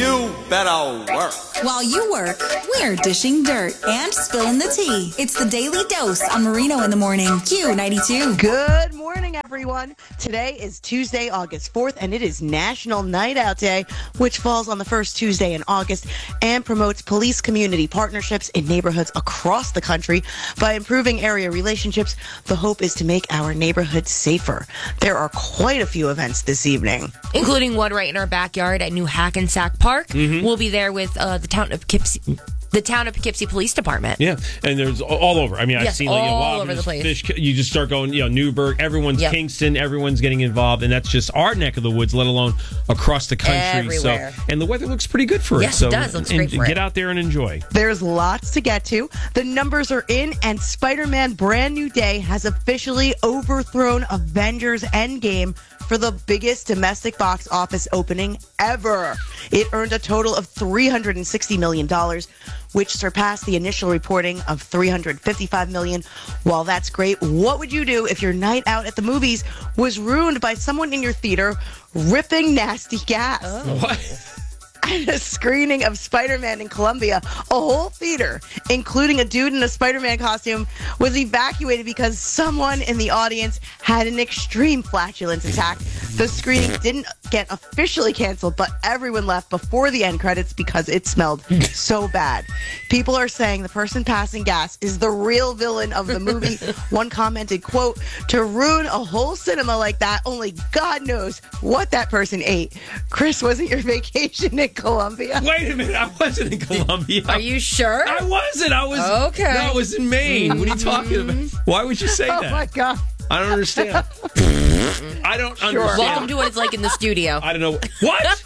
You better work. While you work, we're dishing dirt and spilling the tea. It's the Daily Dose on Marino in the Morning, Q92. Good morning, everyone. Today is Tuesday, August 4th, and it is National Night Out Day, which falls on the first Tuesday in August and promotes police-community partnerships in neighborhoods across the country. By improving area relationships, the hope is to make our neighborhoods safer. There are quite a few events this evening, including one right in our backyard at New Hackensack Park. We'll be there with the town of Poughkeepsie Police Department. Yeah, and there's all over. I mean, I've seen all over the place. You just start going, Newburgh, everyone's Kingston, everyone's getting involved, and that's just our neck of the woods, let alone across the country. Everywhere. So, and the weather looks pretty good for it. Yes, So, it does. Looks great for get it. out there and enjoy. There's lots to get to. The numbers are in, and Spider-Man Brand New Day has officially overthrown Avengers Endgame for the biggest domestic box office opening ever. It earned a total of $360 million, which surpassed the initial reporting of $355 million. While that's great, what would you do if your night out at the movies was ruined by someone in your theater ripping nasty gas? What? At a screening of Spider-Man in Columbia, a whole theater, including a dude in a Spider-Man costume, was evacuated because someone in the audience had an extreme flatulence attack. The screening didn't get officially canceled, but everyone left before the end credits because it smelled so bad. People are saying the person passing gas is the real villain of the movie. One commented, quote, "To ruin a whole cinema like that, only God knows what that person ate." Chris, wasn't your vacation in Columbia? Wait a minute, I wasn't in Columbia. Are you sure? I wasn't. I was okay. No, I was in Maine. What are you talking about? Why would you say that? Oh my God. I don't understand. I don't understand. Welcome to what it's like in the studio. I don't know. What?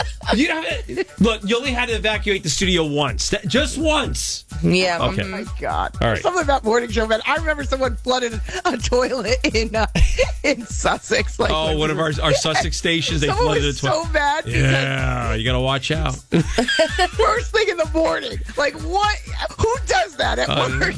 Look, you only had to evacuate the studio once. Just once. Yeah. Okay. Oh my God. All right. Something about morning show, man. I remember someone flooded a toilet in Sussex. Like, one of our Sussex stations, they someone flooded was a toilet. so bad. Yeah, you got to watch out. First thing in the morning. Like, what? Who does that at work?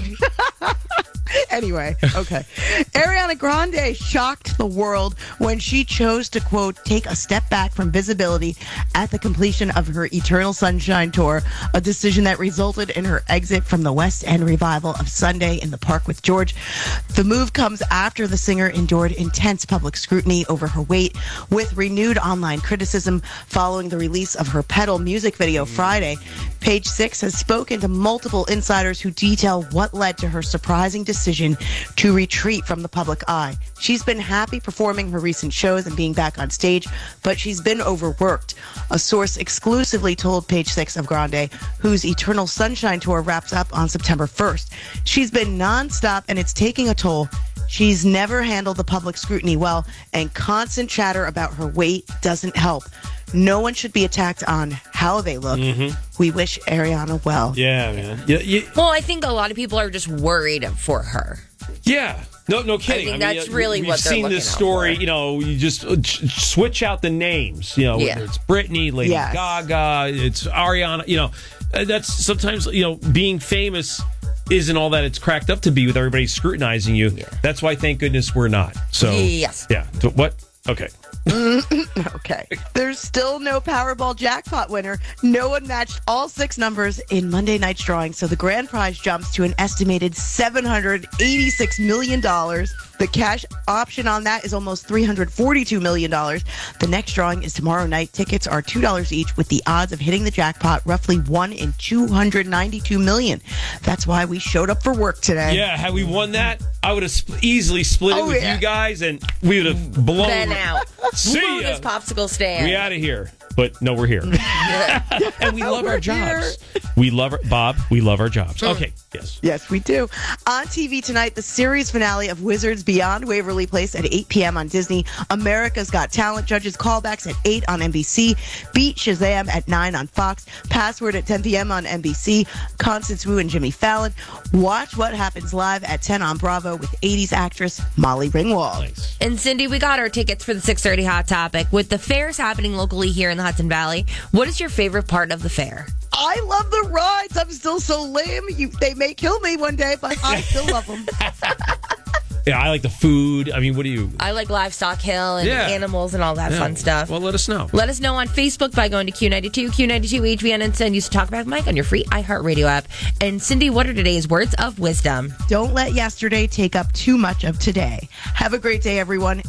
Anyway, okay. Ariana Grande shocked the world when she chose to, quote, take a step back from visibility at the completion of her Eternal Sunshine tour, a decision that resulted in her exit from the West End revival of Sunday in the Park with George. The move comes after the singer endured intense public scrutiny over her weight, with renewed online criticism following the release of her Pedal music video Friday. Page Six has spoken to multiple insiders who detail what led to her surprising decision to retreat from the public eye. She's been happy performing her recent shows and being back on stage, but she's been overworked. A source exclusively told Page Six of Grande, whose Eternal Sunshine tour wraps up on September 1st. She's been nonstop and it's taking a toll. She's never handled the public scrutiny well, and constant chatter about her weight doesn't help. No one should be attacked on how they look. We wish Ariana well. Yeah, man. Yeah. Well, I think a lot of people are just worried for her. Yeah. No kidding. I think that's really we've what they're seen looking this out story, for. you just switch out the names, whether it's Britney, Lady Gaga, it's Ariana, that's sometimes, being famous isn't all that it's cracked up to be with everybody scrutinizing you. Yeah. That's why, thank goodness, we're not. So, yes. Yeah. So what? Okay. Okay. There's still no Powerball jackpot winner. No one matched all 6 numbers in Monday night's drawing, so the grand prize jumps to an estimated $786 million. The cash option on that is almost $342 million. The next drawing is tomorrow night. Tickets are $2 each, with the odds of hitting the jackpot roughly 1 in 292 million. That's why we showed up for work today. Yeah, had we won that, I would have easily split it with you guys, and we would have blown Ben out. See Blew ya. this popsicle stand. We out of here. But no, we're here. And we love our jobs. We love our jobs. Okay, yes. Yes, we do. On TV tonight, the series finale of Wizards Beyond Waverly Place at 8 p.m. on Disney. America's Got Talent judges callbacks at 8 on NBC. Beat Shazam at 9 on Fox. Password at 10 p.m. on NBC. Constance Wu and Jimmy Fallon. Watch What Happens Live at 10 on Bravo with 80s actress Molly Ringwald. Nice. And Cindy, we got our tickets for the 6:30 Hot Topic. With the fairs happening locally here in the Hudson Valley, what is your favorite part of the fair? I love the rides. I'm still so lame. They may kill me one day, but I still love them. Yeah, I like the food. I mean, what do you? I like Livestock Hill and animals and all that fun stuff. Well, let us know. Let us know on Facebook by going to Q92, Q92 HVN, and send you to Talkback Mike on your free iHeartRadio app. And Cindy, what are today's words of wisdom? Don't let yesterday take up too much of today. Have a great day, everyone.